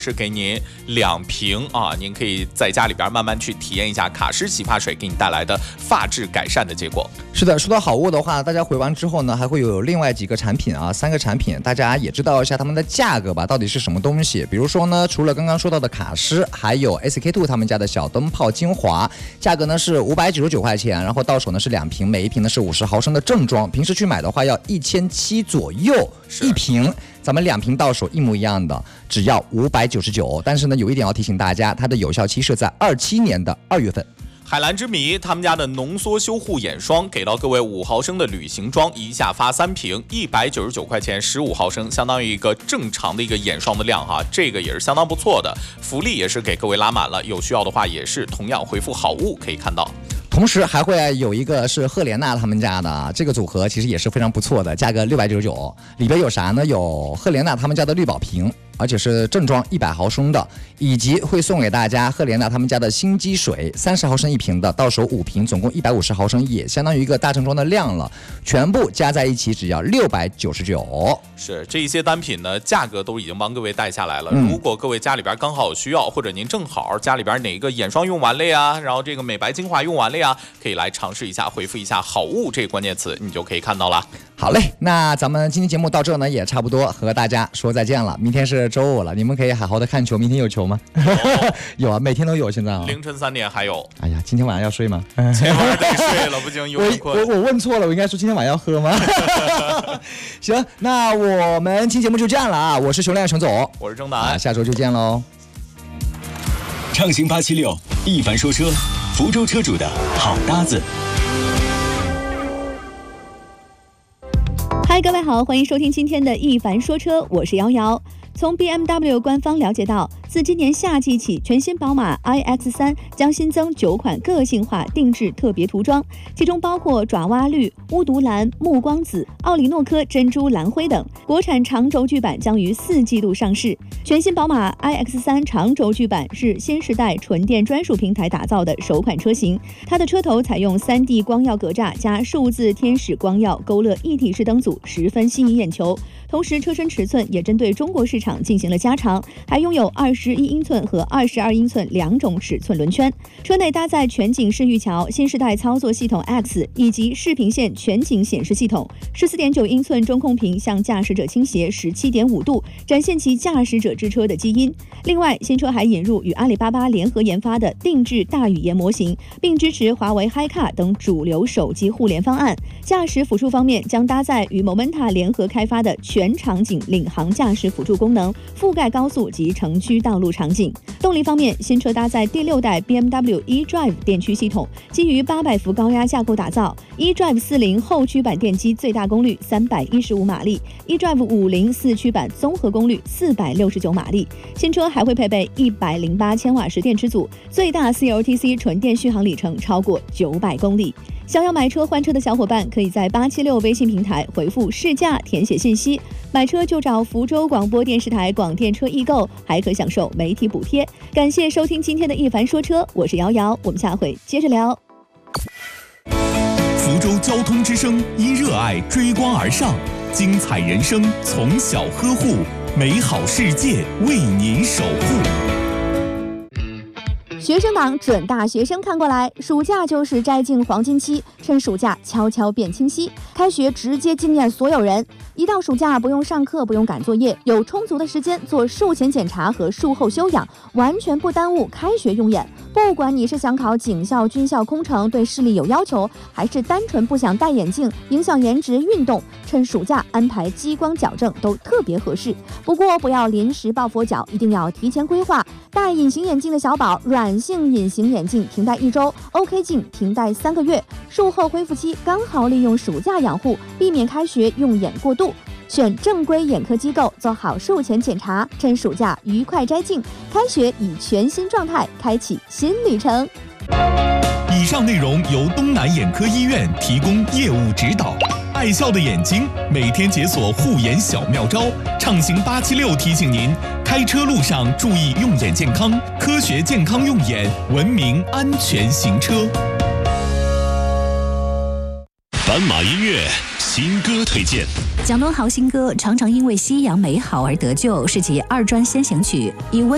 是给您2瓶啊，您可以在家里边慢慢去体验一下卡诗洗发水给你带来的发质改善的结果。 是的，说到好物的话，大家回完之后呢，还会有另外几个产品啊，3个产品，大家也知道一下它们的价格吧，到底是什么东西？比如说呢，除了刚刚说到的卡诗，还有 SK-II 他们家的小灯泡精华，价格呢是599块钱，然后到手呢是2瓶，每一瓶呢是50毫升的正装，平时去买的话要1700左右一瓶。咱们2瓶到手一模一样的，只要599。但是呢，有一点要提醒大家，它的有效期是在27年的2月份。 海蓝之谜他们家的浓缩修护眼霜给到各位5毫升的旅行装，一下发3瓶，199块钱，15毫升，相当于一个正常的一个眼霜的量哈，这个也是相当不错的，福利也是给各位拉满了，有需要的话也是同样回复好物可以看到。 同时还会有一个是赫莲娜他们家的这个组合，其实也是非常不错的，价格699，里边有啥呢？有赫莲娜他们家的绿宝瓶，而且是正装100毫升的，以及会送给大家赫莲娜他们家的心肌水30毫升一瓶的，到手5瓶，总共150毫升，也相当于一个大正装的量了，全部加在一起只要699。 是这一些单品呢，价格都已经帮各位带下来了。如果各位家里边刚好有需要，或者您正好家里边哪一个眼霜用完了呀，然后这个美白精华用完了呀，可以来尝试一下，回复一下好物这个关键词，你就可以看到了。 好嘞，那咱们今天节目到这呢也差不多和大家说再见了。明天是周五了，你们可以好好的看球。明天有球吗？有啊，每天都有。现在凌晨3点还有。 哎呀，今天晚上要睡吗？ 今天晚上得睡了，不行，有点困。 我问错了，我应该说今天晚上要喝吗？行，那我们今天节目就这样了啊！我是熊亮熊总， 我是郑南， 下周就见喽。 畅行876，一凡说车，福州车主的好搭子。 嗨，各位好，欢迎收听今天的一凡说车，我是瑶瑶。从 BMW 官方了解到，自今年夏季起，全新宝马 iX3 将新增9款个性化定制特别涂装，其中包括爪哇绿、巫毒蓝、暮光紫、奥里诺科珍珠蓝灰等。国产长轴距版将于4季度上市。全新宝马 iX3 长轴距版是新时代纯电专属平台打造的首款车型，它的车头采用3D 光耀格栅加数字天使光耀勾勒一体式灯组，十分吸引眼球。同时，车身尺寸也针对中国市场进行了加长，还拥有21英寸和22英寸2种尺寸轮圈。车内搭载全景视域桥、新时代操作系统 X 以及视频线全景显示系统。14.9英寸中控屏向驾驶者倾斜17.5度，展现其驾驶者之车的基因。另外，新车还引入与阿里巴巴联合研发的定制大语言模型，并支持华为 HiCar 等主流手机互联方案。驾驶辅助方面，将搭载与 Momenta 联合开发的全场景领航驾驶辅助功能，覆盖高速及城区道路场景。动力方面，新车搭载第6代 BMW eDrive 电驱系统，基于800伏高压架构打造。eDrive 40后驱版电机最大功率315马力 ，eDrive 50四驱版综合功率469马力。新车还会配备108千瓦时电池组，最大 CLTC 纯电续航里程超过900公里。想要买车换车的小伙伴，可以在876微信平台回复试驾填写信息，买车就找福州广播电视台广电车易购，还可享受媒体补贴。感谢收听今天的一凡说车，我是瑶瑶，我们下回接着聊。 福州交通之声因热爱追光而上，精彩人生从小呵护，美好世界为您守护。 学生党准大学生看过来，暑假就是摘镜黄金期，趁暑假悄悄变清晰，开学直接惊艳所有人。一到暑假，不用上课，不用赶作业，有充足的时间做术前检查和术后休养，完全不耽误开学用眼。不管你是想考警校、军校空乘，对视力有要求，还是单纯不想戴眼镜影响颜值运动，趁暑假安排激光矫正都特别合适。不过不要临时抱佛脚，一定要提前规划。戴隐形眼镜的小宝，软性隐形眼镜停戴1周， OK 镜停戴3个月，术后恢复期刚好利用暑假养护，避免开学用眼过度。选正规眼科机构，做好术前检查，趁暑假愉快摘镜，开学以全新状态开启新旅程。 以上内容由东南眼科医院提供业务指导。爱笑的眼睛，每天解锁护眼小妙招。畅行876提醒您，开车路上注意用眼健康，科学健康用眼，文明安全行车。斑马音乐新歌推荐。 蒋敦豪新歌常常因为夕阳美好而得救，是其2专先行曲，以温